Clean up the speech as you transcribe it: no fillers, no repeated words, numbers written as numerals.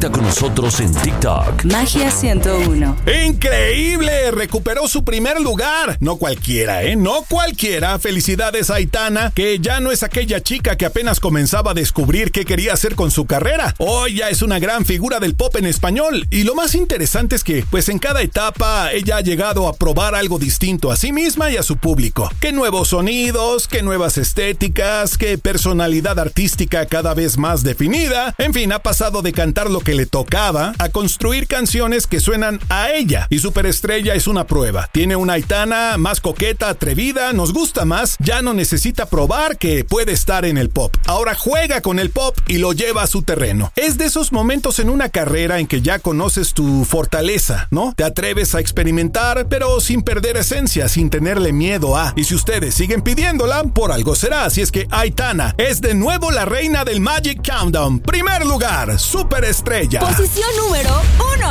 Conecta con nosotros en TikTok. Magia 101. ¡Increíble! Recuperó su primer lugar. No cualquiera, ¿eh? No cualquiera. Felicidades a Aitana, que ya no es aquella chica que apenas comenzaba a descubrir qué quería hacer con su carrera. Hoy ya es una gran figura del pop en español. Y lo más interesante es que, pues en cada etapa, ella ha llegado a probar algo distinto a sí misma y a su público. Qué nuevos sonidos, qué nuevas estéticas, qué personalidad artística cada vez más definida. En fin, ha pasado de cantar lo que le tocaba a construir canciones que suenan a ella. Y Superestrella es una prueba. Tiene una Aitana más coqueta, atrevida, nos gusta más, ya no necesita probar que puede estar en el pop. Ahora juega con el pop y lo lleva a su terreno. Es de esos momentos en una carrera en que ya conoces tu fortaleza, ¿no? Te atreves a experimentar, pero sin perder esencia, sin tenerle miedo a. Y si ustedes siguen pidiéndola, por algo será. Así es que Aitana es de nuevo la reina del Magic Countdown. Primer lugar, Superestrella. Posición número 1.